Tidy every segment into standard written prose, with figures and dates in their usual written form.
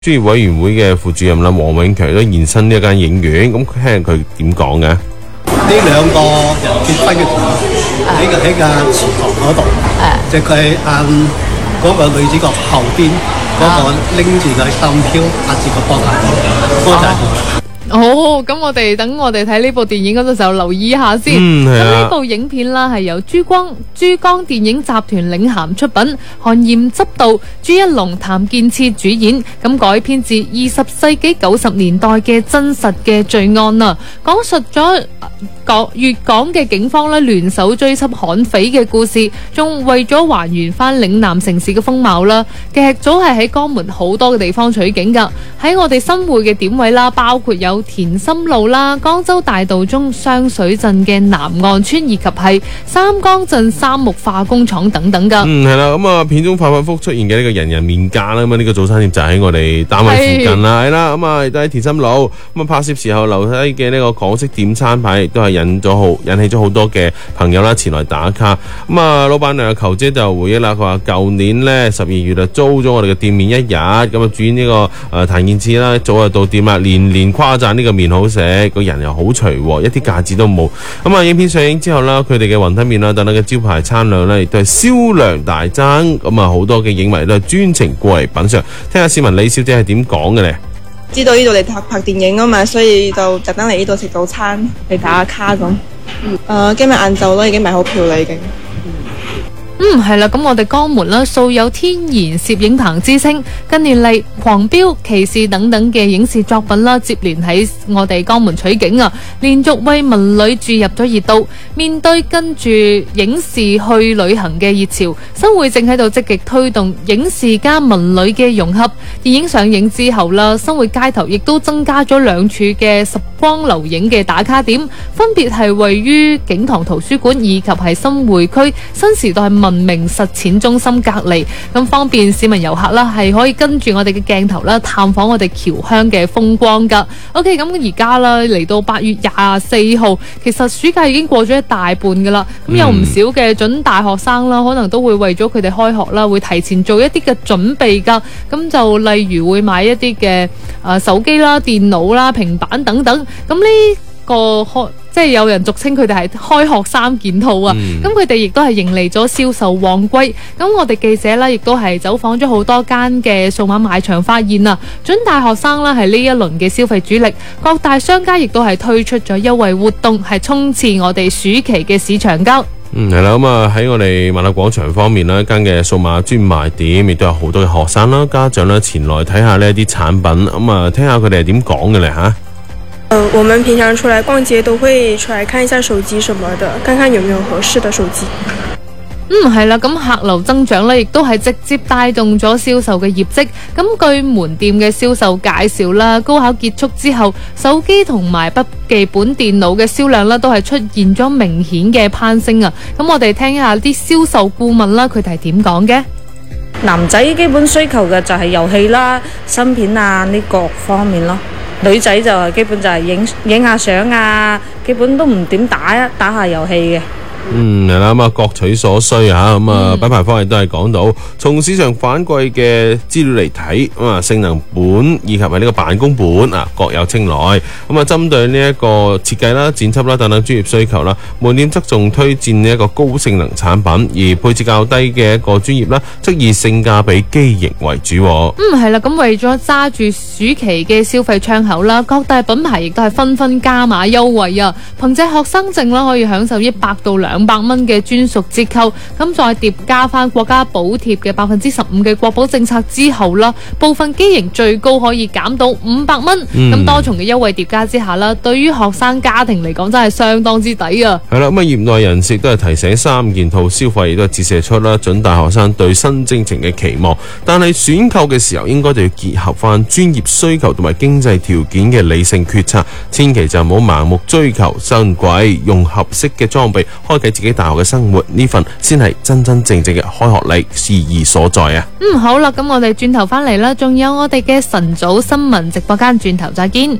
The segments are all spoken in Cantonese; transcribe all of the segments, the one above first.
專業委員會嘅副主任啦，黃永強都現身呢一間影院，咁聽下佢點講嘅。 呢兩個人結婚嘅圖，喺個祠堂嗰度，就佢嗰個女主角後邊嗰個拎住個金票壓住個膊頭，嗰就係佢。 咁我哋等我哋睇呢部電影嗰陣時候留意一下先。咁呢部影片啦係由珠江電影集團領銜出品，韓艷執導，朱一龍、譚建次主演。咁改編自20世紀90年代嘅真實嘅罪案啊，講述咗粵港嘅警方咧聯手追緝悍匪嘅故事，仲為咗還原翻嶺南城市嘅風貌啦。劇組係喺江門好多嘅地方取景噶，喺我哋新會嘅點位啦，包括有田心路啦、江州大道中雙水鎮嘅南岸村，以及係三江鎮三木化工廠等等噶。 係啦，咁啊片中反反复出現嘅呢個人人面架啦，咁啊呢個早餐店就喺我哋單位附近啦，係啦，咁啊亦都喺田心路，咁啊拍攝時候留低嘅呢個港式點餐牌，亦都係引起咗好多嘅朋友啦前來打卡。咁啊老闆娘球姐就回憶啦，佢話舊年呢12月就租咗我哋嘅店面1日，咁啊主演呢個譚建次啦，早就到店啦，連誇讚呢個麵好食，個人又好隨和，一啲架子都冇。咁啊影片上映之後啦，佢哋嘅雲吞麵啦等等嘅招牌餐量呢，亦都係銷量大增。咁啊好多嘅影迷都係專程過嚟品嘗。聽下市民李小姐係點講嘅呢？ 知道呢度嚟拍電影啊嘛，所以就特登嚟呢度食早餐嚟打下卡咁。今日晏晝咯，已經買好票啦已經。 係啦，咁我哋江門啦，素有天然攝影棚之稱。近年嚟，狂飆、騎士等等嘅影視作品啦，接連喺我哋江門取景啊，連續為文旅注入咗熱度。面對跟住影視去旅行嘅熱潮，新會正喺度積極推動影視加文旅嘅融合。電影上映之後啦，新會街頭亦都增加咗2處嘅十光留影嘅打卡點，分別係位於景堂圖書館以及係新會區新時代文明實踐中心隔離，咁方便市民遊客啦，係可以跟住我哋嘅鏡頭啦，探訪我哋僑鄉嘅風光噶。OK， 咁而家啦嚟到8月24號，其實暑假已經過咗一大半噶啦。咁有唔少嘅準大學生啦，可能都會為咗佢哋開學啦，會提前做一啲嘅準備噶。咁就例如會買一啲嘅手機啦、電腦啦、平板等等。咁呢個即係有人俗稱佢哋係開學3件套啊，咁佢哋亦都係迎嚟咗銷售旺季。咁我哋記者咧亦都係走訪咗好多間嘅數碼賣場，發現啊，準大學生啦係呢一輪嘅消費主力，各大商家亦都係推出咗優惠活動，係衝刺我哋暑期嘅市場交。 係啦，咁啊喺我哋萬達廣場方面啦，一間嘅數碼專賣店亦都有好多嘅學生啦、家長啦前來睇下呢一啲產品，咁啊聽下佢哋係點講嘅咧吓。 我們平常出來逛街都會出來看一下手機什麼的，看看有沒有合適的手機。 係啦，咁客流增長咧，亦都係直接帶動咗銷售嘅業績。咁據門店嘅銷售介紹啦，高考結束之後，手機同埋筆記本電腦嘅銷量咧，都係出現咗明顯嘅攀升啊！咁我哋聽一下啲銷售顧問啦，佢哋係點講嘅？ 男仔基本需求嘅就係遊戲啦、芯片啊呢各方面咯。女仔就係基本就係影下相啊，基本都唔點打下遊戲嘅。 係啦，咁啊各取所需啊，咁啊品牌方亦都係講到，從市場反饋嘅資料嚟睇，咁啊性能本以及係呢個辦公本啊各有青睞。咁啊針對呢一個設計啦、剪輯啦等等專業需求啦，門店則仲推薦呢一個高性能產品，而配置較低嘅一個專業啦，則以性價比機型為主。 係啦，咁為咗揸住暑期嘅消費窗口啦，各大品牌亦都係紛紛加碼優惠啊！憑借學生證啦，可以享受100到200蚊嘅專屬折扣，咁再疊加翻國家補貼嘅15%嘅國保政策之後啦，部分機型最高可以減到500蚊。咁多重嘅優惠疊加之下啦，對於學生家庭嚟講真係相當之抵啊！ 係啦，咁啊業內人士都係提醒3件套消費亦都係折射出啦準大學生對新征程嘅期望，但係選購嘅時候應該就要結合翻專業需求同埋經濟條件嘅理性決策，千祈就唔好盲目追求新貴，用合適嘅裝備開啟自己大學嘅生活，呢份先係真真正正嘅開學禮意義所在啊！ 好啦，咁我哋轉頭翻嚟啦，仲有我哋嘅晨早新聞直播間，轉頭再見。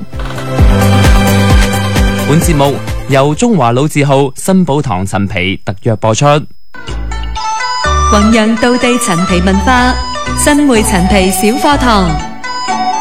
本節目由中華老字號新寶堂陳皮特約播出。 弘揚道地陳皮文化，新會陳皮小課堂。